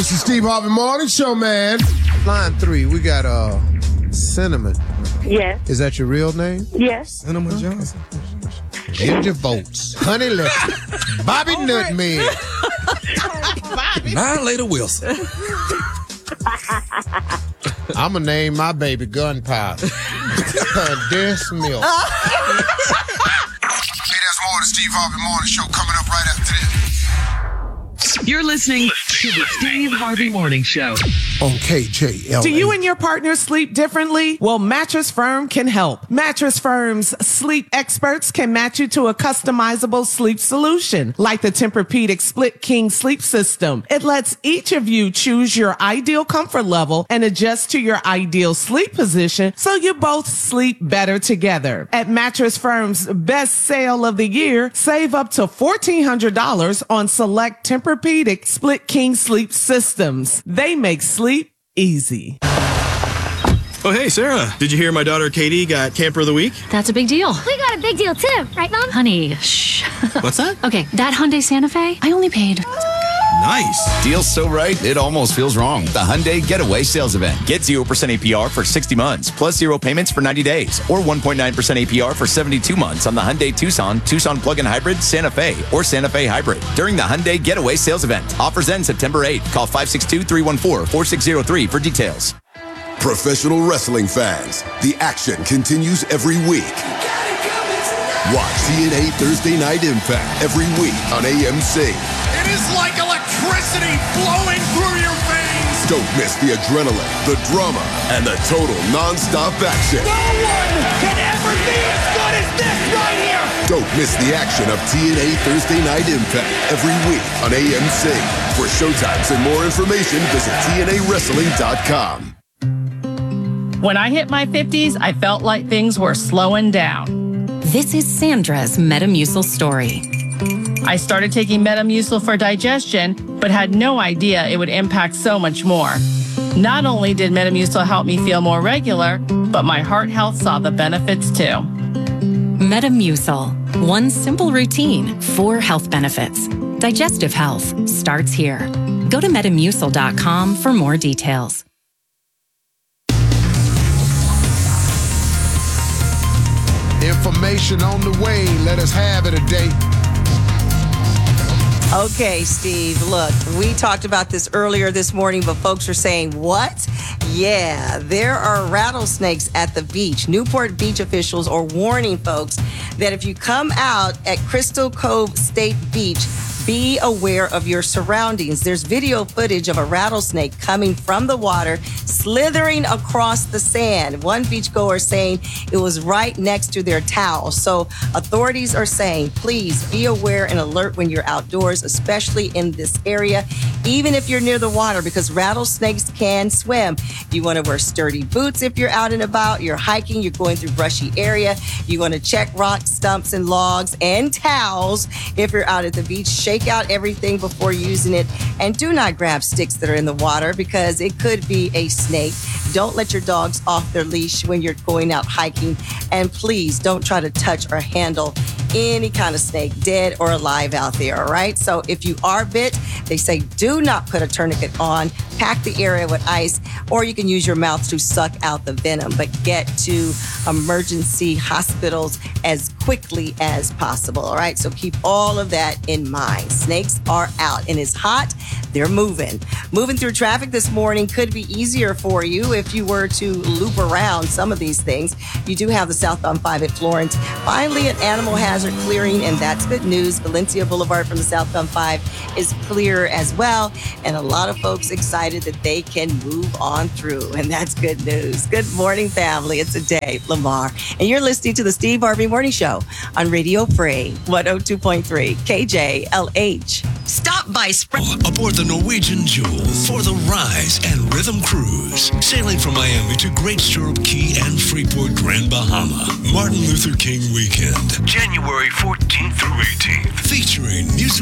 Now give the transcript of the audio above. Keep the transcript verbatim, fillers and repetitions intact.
It's the Steve Harvey Morning Show, man. Line three, we got uh, Cinnamon. Yes. Is that your real name? Yes. Cinnamon Johnson. Ginger Bolts. Honey Lemon. Bobby Nutmeg. Violator Wilson. I'm going to name my baby Gunpowder. Condensed milk. Hey, that's more of the Steve Harvey Morning Show coming up right after this. You're listening to the Steve Harvey Morning Show on K J L A. Do you and your partner sleep differently? Well, Mattress Firm can help. Mattress Firm's sleep experts can match you to a customizable sleep solution, like the Tempur-Pedic Split King Sleep System. It lets each of you choose your ideal comfort level and adjust to your ideal sleep position so you both sleep better together. At Mattress Firm's best sale of the year, save up to fourteen hundred dollars on select Tempur-Pedic Split King Sleep Systems. They make sleep easy. Oh, hey, Sarah. Did you hear my daughter Katie got Camper of the Week? That's a big deal. We got a big deal, too. Right, Mom? Honey, shh. What's that? Okay, that Hyundai Santa Fe, I only paid... Nice. Deal's so right, it almost feels wrong. The Hyundai Getaway Sales Event. Get zero percent A P R for sixty months, plus zero payments for ninety days, or one point nine percent A P R for seventy-two months on the Hyundai Tucson, Tucson Plug-in Hybrid, Santa Fe, or Santa Fe Hybrid during the Hyundai Getaway Sales Event. Offers end September eighth. Call five six two, three one four, four six zero three for details. Professional wrestling fans, the action continues every week. Watch T N A Thursday Night Impact every week on A M C. It is like electricity flowing through your veins. Don't miss the adrenaline, the drama, and the total non-stop action. No one can ever be as good as this right here. Don't miss the action of T N A Thursday Night Impact every week on A M C. For showtimes and more information, visit T N A wrestling dot com. When I hit my fifties, I felt like things were slowing down. This is Sandra's Metamucil story. I started taking Metamucil for digestion, but had no idea it would impact so much more. Not only did Metamucil help me feel more regular, but my heart health saw the benefits too. Metamucil. One simple routine, four health benefits. Digestive health starts here. Go to metamucil dot com for more details. Information on the way. Let us have it today. Okay, Steve, look, we talked about this earlier this morning, but folks are saying, what? Yeah, there are rattlesnakes at the beach. Newport Beach officials are warning folks that if you come out at Crystal Cove State Beach, be aware of your surroundings. There's video footage of a rattlesnake coming from the water, slithering across the sand. One beachgoer saying it was right next to their towel. So authorities are saying, please be aware and alert when you're outdoors, especially in this area, even if you're near the water, because rattlesnakes can swim. You want to wear sturdy boots if you're out and about, you're hiking, you're going through brushy area. You want to check rocks, stumps, and logs and towels if you're out at the beach. Shake out everything before using it, and do not grab sticks that are in the water because it could be a snake. Don't let your dogs off their leash when you're going out hiking, and please don't try to touch or handle any kind of snake, dead or alive, out there, all right? So if you are bit, they say do not put a tourniquet on, pack the area with ice, or you can use your mouth to suck out the venom, but get to emergency hospitals as quickly as possible, all right? So keep all of that in mind. Snakes are out, and it's hot. They're moving. Moving through traffic this morning could be easier for you if you were to loop around some of these things. You do have the southbound five at Florence. Finally, an animal hazard clearing, and that's good news. Valencia Boulevard from the southbound five is clear as well, and a lot of folks excited that they can move on through, and that's good news. Good morning, family. It's a day, Lamar, and you're listening to the Steve Harvey Morning Show on Radio Free one oh two point three K J L H. Stop by Spring aboard the Norwegian Jewel for the Rise and Rhythm Cruise, sailing from Miami to Great Stirrup Key and Freeport, Grand Bahama. Martin Luther King Weekend, January fourteenth through eighteenth, featuring music